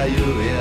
lluvia.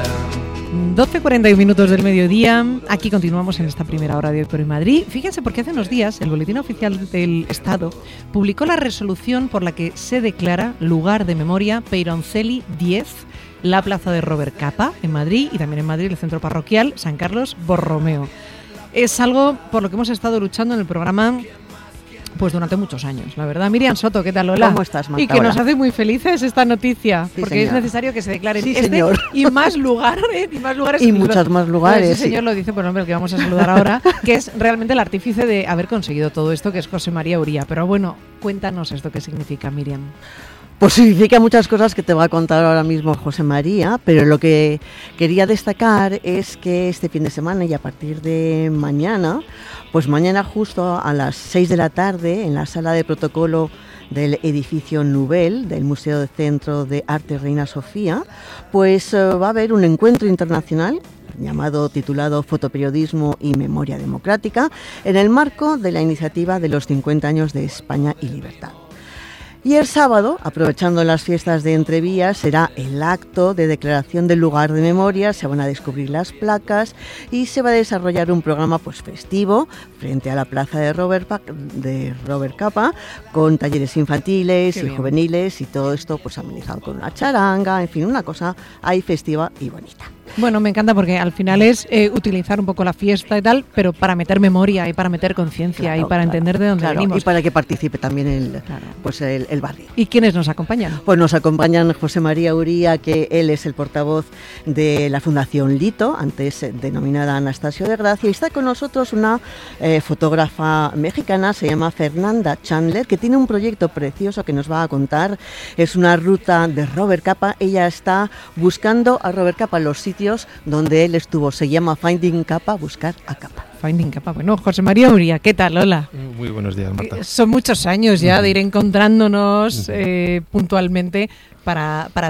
12:41 del mediodía, aquí continuamos en esta primera hora de Hoy por Hoy Madrid. Fíjense, porque hace unos días el Boletín Oficial del Estado publicó la resolución por la que se declara lugar de memoria Peyroncelli 10, la plaza de Robert Capa en Madrid, y también en Madrid el centro parroquial San Carlos Borromeo. Es algo por lo que hemos estado luchando en el programa pues durante muchos años, la verdad. Miriam Soto, ¿qué tal? Hola. ¿Cómo estás, Marta? Y que nos hace muy felices esta noticia, Sí, porque señor. es necesario que se declaren Señor. y más lugares. Y más lugares. Y muchos más lugares. Ese señor lo dice, por nombre, el que vamos a saludar ahora, que es realmente el artífice de haber conseguido todo esto, que es José María Uría. Pero bueno, cuéntanos esto qué significa, Miriam. Pues significa muchas cosas que te va a contar ahora mismo José María, pero lo que quería destacar es que este fin de semana y a partir de mañana, pues mañana justo a las 6 de la tarde en la sala de protocolo del edificio Nubel del Museo de Centro de Arte Reina Sofía, pues va a haber un encuentro internacional titulado Fotoperiodismo y Memoria Democrática, en el marco de la iniciativa de los 50 años de España y Libertad. Y el sábado, aprovechando las fiestas de Entrevías, será el acto de declaración del lugar de memoria, se van a descubrir las placas y se va a desarrollar un programa pues festivo frente a la plaza de Robert Capa, con talleres infantiles y juveniles y todo esto pues amenizado con una charanga, en fin, una cosa ahí festiva y bonita. Bueno, me encanta porque al final es utilizar un poco la fiesta y tal, pero para meter memoria y para meter conciencia y para entender de dónde venimos. Y para que participe también el barrio. ¿Y quiénes nos acompañan? Pues nos acompañan José María Uría, que él es el portavoz de la Fundación Lito, antes denominada Anastasio de Gracia, y está con nosotros una fotógrafa mexicana, se llama Fernanda Chandler, que tiene un proyecto precioso que nos va a contar. Es una ruta de Robert Capa. Ella está buscando a Robert Capa los sitios donde él estuvo. Se llama Finding Capa, buscar a Capa. Finding Capa. Bueno, José María Uría, ¿qué tal? Hola. Muy buenos días, Marta. Son muchos años ya de ir encontrándonos puntualmente para